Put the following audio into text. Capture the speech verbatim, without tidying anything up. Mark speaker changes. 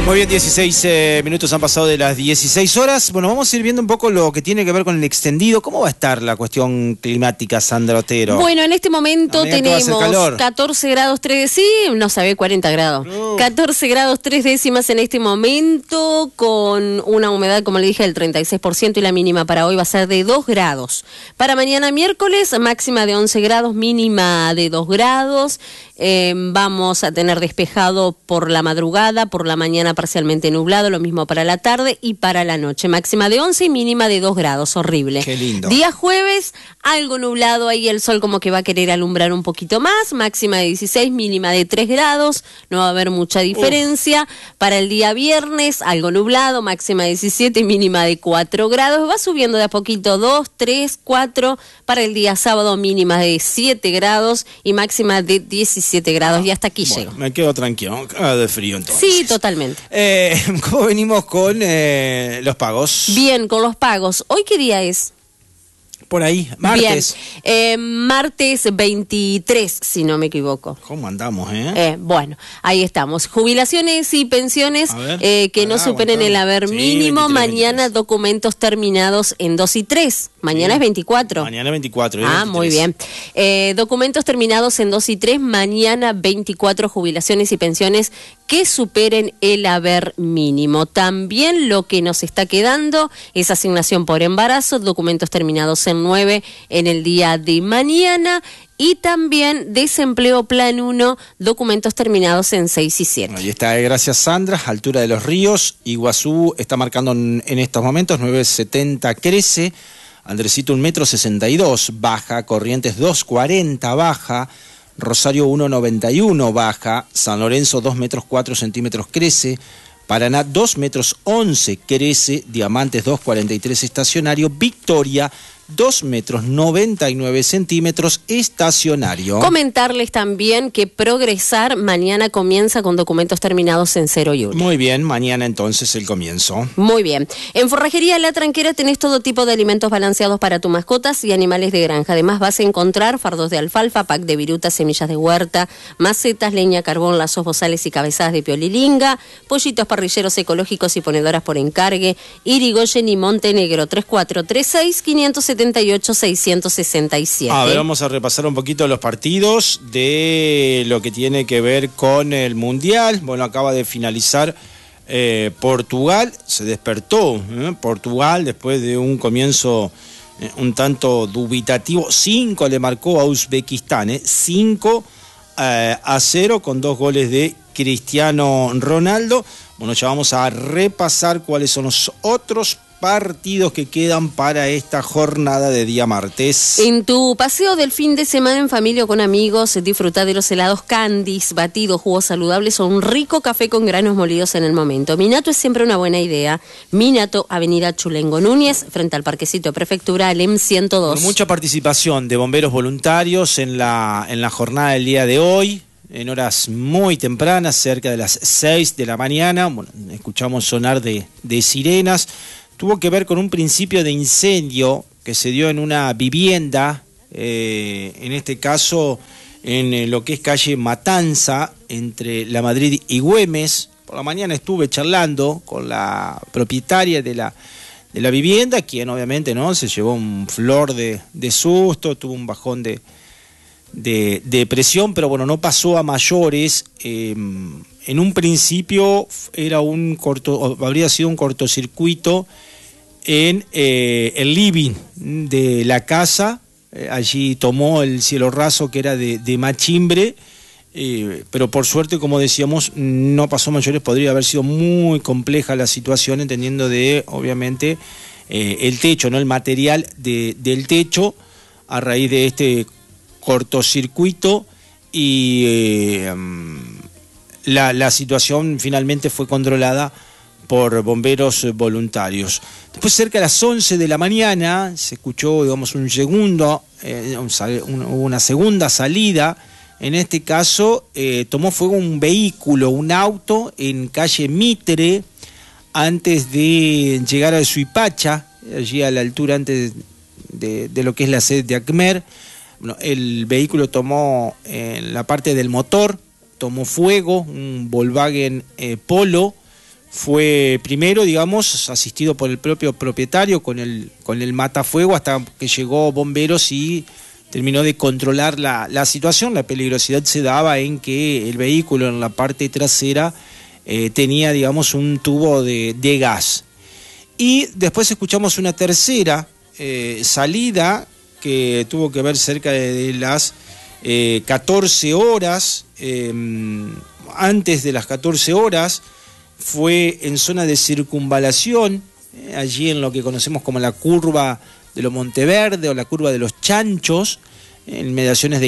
Speaker 1: Muy bien, dieciséis eh, minutos han pasado de las dieciséis horas. Bueno, vamos a ir viendo un poco lo que tiene que ver con el extendido. ¿Cómo va a estar la cuestión climática, Sandra Otero?
Speaker 2: Bueno, en este momento tenemos catorce grados tres, sí, no sabe, cuarenta grados. Uh. catorce grados tres décimas en este momento, con una humedad, como le dije, del treinta y seis por ciento, y la mínima para hoy va a ser de dos grados. Para mañana miércoles, máxima de once grados, mínima de dos grados. Eh, vamos a tener despejado por la madrugada, por la mañana parcialmente nublado, lo mismo para la tarde y para la noche. Máxima de once y mínima de dos grados, horrible.
Speaker 1: Qué lindo.
Speaker 2: Día jueves, algo nublado, ahí el sol como que va a querer alumbrar un poquito más, máxima de dieciséis, mínima de tres grados, no va a haber mucha diferencia. Uf. Para el día viernes, algo nublado, máxima de diecisiete, mínima de cuatro grados, va subiendo de a poquito, dos, tres, cuatro, para el día sábado, mínima de siete grados y máxima de diecisiete grados, y hasta aquí
Speaker 1: bueno,
Speaker 2: llego.
Speaker 1: Me quedo tranquilo, ah, de frío entonces.
Speaker 2: Sí, totalmente.
Speaker 1: Eh, ¿Cómo venimos con eh, los pagos?
Speaker 2: Bien, con los pagos. ¿Hoy qué día es?
Speaker 1: Por ahí, martes.
Speaker 2: Bien. Eh, martes veintitrés, si no me equivoco.
Speaker 1: ¿Cómo andamos, eh?
Speaker 2: eh bueno, ahí estamos. Jubilaciones y pensiones
Speaker 1: ver,
Speaker 2: eh, que no superen el haber
Speaker 1: sí,
Speaker 2: mínimo.
Speaker 1: veintitrés,
Speaker 2: Mañana
Speaker 1: veintitrés.
Speaker 2: Documentos terminados en dos y tres. Mañana sí. Es veinticuatro.
Speaker 1: Mañana veinticuatro.
Speaker 2: Ah, veintitrés. Muy bien. Eh, documentos terminados en dos y tres. Mañana veinticuatro jubilaciones y pensiones que superen el haber mínimo. También lo que nos está quedando es asignación por embarazo, documentos terminados en nueve en el día de mañana, y también desempleo plan uno, documentos terminados en seis y siete.
Speaker 1: Ahí está, gracias Sandra. Altura de los ríos, Iguazú está marcando en, en estos momentos nueve setenta, crece. Andresito un metro sesenta y dos, baja. Corrientes dos cuarenta, baja. Rosario uno noventa y uno, baja. San Lorenzo dos metros cuatro centímetros, crece. Paraná dos metros once, crece. Diamantes dos cuarenta y tres, estacionario. Victoria dos metros noventa y nueve centímetros, estacionario.
Speaker 2: Comentarles también que Progresar mañana comienza con documentos terminados en cero y uno.
Speaker 1: Muy bien, mañana entonces el comienzo.
Speaker 2: Muy bien. En Forrajería La Tranquera tenés todo tipo de alimentos balanceados para tus mascotas y animales de granja. Además vas a encontrar fardos de alfalfa, pack de virutas, semillas de huerta, macetas, leña, carbón, lazos, bozales y cabezadas de piolilinga, pollitos parrilleros ecológicos y ponedoras por encargue. Irigoyen y Montenegro, tres cuatro tres seis, quinientos setenta y ocho, seiscientos sesenta y siete.
Speaker 1: A ver, vamos a repasar un poquito los partidos de lo que tiene que ver con el Mundial. Bueno, acaba de finalizar eh, Portugal, se despertó ¿eh? Portugal después de un comienzo eh, un tanto dubitativo. Cinco le marcó a Uzbekistán, ¿eh? cinco eh, a cero con dos goles de Cristiano Ronaldo. Bueno, ya vamos a repasar cuáles son los otros partidos que quedan para esta jornada de día martes.
Speaker 2: En tu paseo del fin de semana en familia o con amigos, disfruta de los helados Candies, batidos, jugos saludables o un rico café con granos molidos en el momento. Minato es siempre una buena idea. Minato, Avenida Chulengo Núñez, frente al Parquecito de Prefectura, al E M ciento dos.
Speaker 1: Con mucha participación de bomberos voluntarios en la, en la jornada del día de hoy, en horas muy tempranas, cerca de las seis de la mañana. Bueno, escuchamos sonar de, de sirenas. Tuvo que ver con un principio de incendio que se dio en una vivienda, eh, en este caso en eh, lo que es calle Matanza, entre La Madrid y Güemes. Por la mañana estuve charlando con la propietaria de la, de la vivienda, quien obviamente no se llevó un flor de, de susto, tuvo un bajón de, de, de presión, pero bueno, no pasó a mayores. Eh, en un principio era un corto, habría sido un cortocircuito en eh, el living de la casa. Eh, allí tomó el cielo raso, que era de, de machimbre, eh, pero por suerte, como decíamos, no pasó mayores. Podría haber sido muy compleja la situación, entendiendo de, obviamente, eh, el techo, no el material de, del techo, a raíz de este cortocircuito, y eh, la, la situación finalmente fue controlada por bomberos voluntarios. Después, cerca de las once de la mañana, se escuchó, digamos, un segundo, eh, un, una segunda salida. En este caso, eh, tomó fuego un vehículo, un auto, en calle Mitre, antes de llegar a Suipacha, allí a la altura antes de, de lo que es la sede de ACMER. Bueno, el vehículo tomó en la parte del motor, tomó fuego, un Volkswagen eh, Polo, fue primero, digamos, asistido por el propio propietario con el, con el matafuego hasta que llegó bomberos y terminó de controlar la, la situación. La peligrosidad se daba en que el vehículo en la parte trasera eh, tenía, digamos, un tubo de, de gas. Y después escuchamos una tercera eh, salida que tuvo que ver cerca de, de las eh, catorce horas, eh, antes de las catorce horas, fue en zona de circunvalación, eh, allí en lo que conocemos como la curva de los Monteverde o la curva de los Chanchos, en inmediaciones de